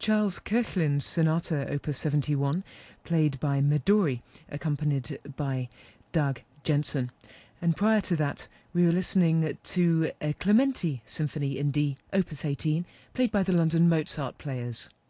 Charles Kirchlin's Sonata Opus 71, played by Midori, accompanied by Doug Jensen. And prior to that, we were listening to a Clementi Symphony in D, Opus 18, played by the London Mozart Players.